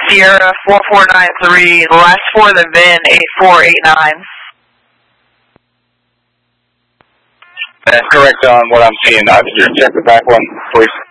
Sierra 4493, the last four of the VIN 8489. That's correct on what I'm seeing. Check the back one, please.